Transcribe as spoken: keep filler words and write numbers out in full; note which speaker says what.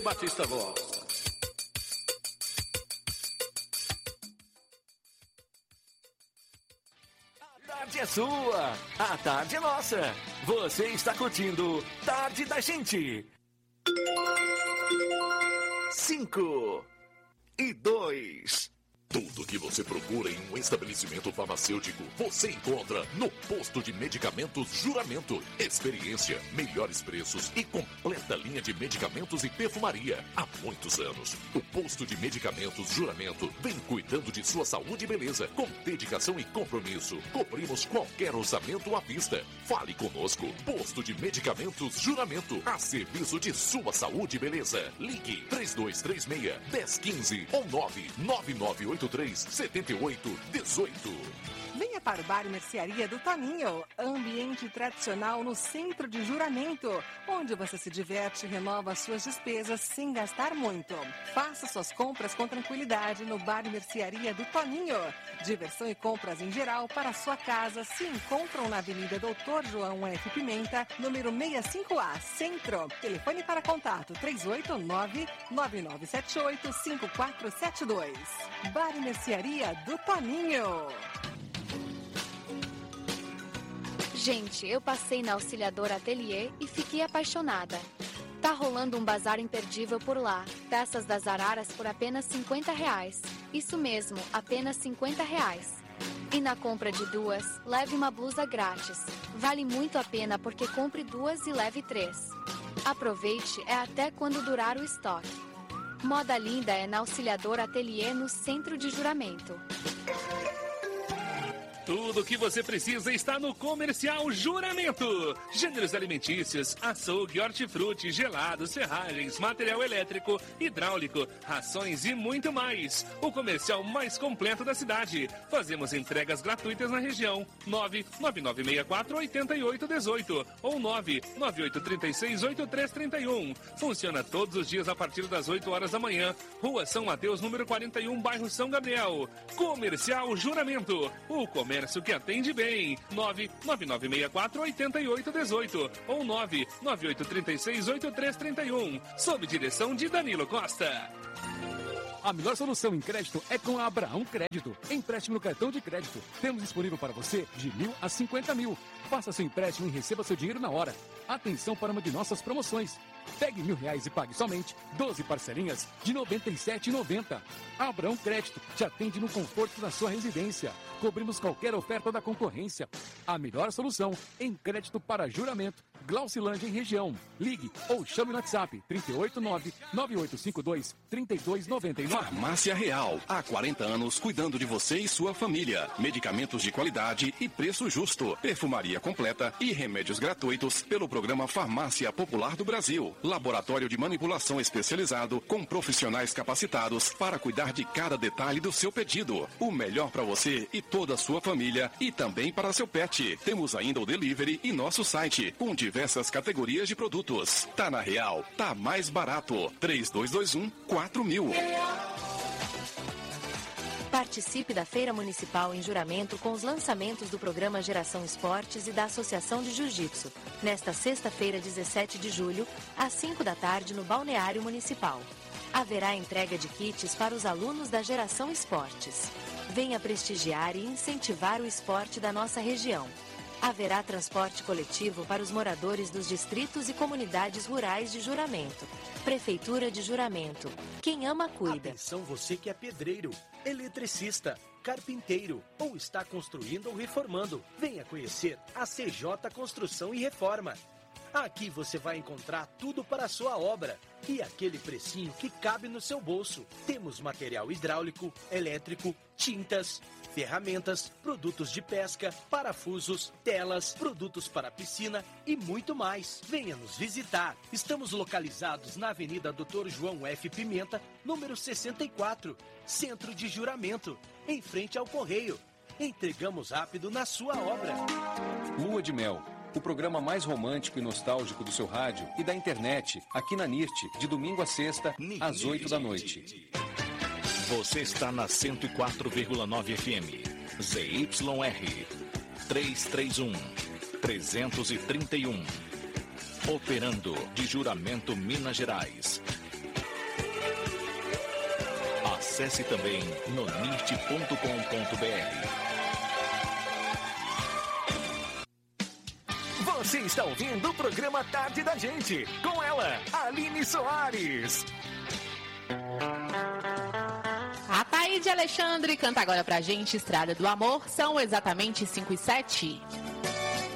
Speaker 1: Batista Voz. A tarde é sua, a tarde é nossa. Você está curtindo Tarde da Gente. Cinco e dois.
Speaker 2: Tudo que você procura em um estabelecimento farmacêutico, você encontra no Posto de Medicamentos Juramento. Experiência, melhores preços e completa linha de medicamentos e perfumaria. Há muitos anos, o Posto de Medicamentos Juramento vem cuidando de sua saúde e beleza. Com dedicação e compromisso, cobrimos qualquer orçamento à vista. Fale conosco. Posto de Medicamentos Juramento, a serviço de sua saúde e beleza. Ligue três dois três seis, um zero um cinco ou nove nove nove oito três sete oito um oito.
Speaker 3: Venha para o Bar Mercearia do Toninho, ambiente tradicional no centro de Juramento, onde você se diverte e renova suas despesas sem gastar muito. Faça suas compras com tranquilidade no Bar Mercearia do Toninho. Diversão e compras em geral para a sua casa se encontram na Avenida Doutor João F. Pimenta, número sessenta e cinco A, Centro. Telefone para contato três oito nove, nove nove sete oito, cinco quatro sete dois. Bar Mercearia do Toninho.
Speaker 4: Gente, eu passei na Auxiliadora Atelier e fiquei apaixonada. Tá rolando um bazar imperdível por lá. Peças das araras por apenas cinquenta reais. Isso mesmo, apenas cinquenta reais. E na compra de duas, leve uma blusa grátis. Vale muito a pena porque compre duas e leve três. Aproveite, é até quando durar o estoque. Moda linda é na Auxiliadora Atelier no centro de Juramento.
Speaker 5: Tudo o que você precisa está no Comercial Juramento. Gêneros alimentícios, açougue, hortifruti, gelados, serragens, material elétrico, hidráulico, rações e muito mais. O comercial mais completo da cidade. Fazemos entregas gratuitas na região. nove nove nove seis quatro oito oito um oito ou nove nove oito três seis oito três três um. Funciona todos os dias a partir das oito horas da manhã. Rua São Mateus, número quarenta e um, bairro São Gabriel. Comercial Juramento. O comércio que atende bem. nove nove nove seis quatro oito oito um oito ou nove nove oito três seis oito três três um. Sob direção de Danilo Costa.
Speaker 6: A melhor solução em crédito é com a Abraão Crédito. Empréstimo no cartão de crédito. Temos disponível para você de mil a cinquenta mil. Faça seu empréstimo e receba seu dinheiro na hora. Atenção para uma de nossas promoções. Pegue mil reais e pague somente doze parcelinhas de noventa e sete reais e noventa centavos. A Abraão Crédito te atende no conforto da sua residência. Cobrimos qualquer oferta da concorrência. A melhor solução em crédito para Juramento. Glaucilândia em região. Ligue ou chame no WhatsApp trinta e oito nove, nove oito cinco dois, trinta e dois noventa e nove.
Speaker 7: Farmácia Real. Há quarenta anos cuidando de você e sua família. Medicamentos de qualidade e preço justo. Perfumaria completa e remédios gratuitos pelo programa Farmácia Popular do Brasil. Laboratório de manipulação especializado com profissionais capacitados para cuidar de cada detalhe do seu pedido. O melhor para você e toda a sua família e também para seu pet. Temos ainda o delivery e nosso site com diversas categorias de produtos. Tá na Real, tá mais barato. três dois dois um, quatro mil.
Speaker 8: Participe da Feira Municipal em Juramento com os lançamentos do programa Geração Esportes e da Associação de Jiu-Jitsu. Nesta sexta-feira, dezessete de julho, às cinco da tarde, no Balneário Municipal. Haverá entrega de kits para os alunos da Geração Esportes. Venha prestigiar e incentivar o esporte da nossa região. Haverá transporte coletivo para os moradores dos distritos e comunidades rurais de Juramento. Prefeitura de Juramento. Quem ama, cuida.
Speaker 9: Atenção você que é pedreiro, eletricista, carpinteiro ou está construindo ou reformando. Venha conhecer a C J Construção e Reforma. Aqui você vai encontrar tudo para a sua obra e aquele precinho que cabe no seu bolso. Temos material hidráulico, elétrico, tintas, ferramentas, produtos de pesca, parafusos, telas, produtos para piscina e muito mais. Venha nos visitar. Estamos localizados na Avenida Doutor João F. Pimenta, número sessenta e quatro, Centro de Juramento, em frente ao Correio. Entregamos rápido na sua obra.
Speaker 10: Lua de Mel. O programa mais romântico e nostálgico do seu rádio e da internet, aqui na N I R T, de domingo a sexta, às oito da noite.
Speaker 11: Você está na cento e quatro vírgula nove F M. Z Y R trezentos e trinta e um, trezentos e trinta e um. Operando de Juramento, Minas Gerais. Acesse também nonirt ponto com ponto br.
Speaker 1: Você está ouvindo o programa Tarde da Gente, com ela, Aline Soares.
Speaker 12: A Taíde Alexandre canta agora pra gente Estrada do Amor. São exatamente cinco e sete.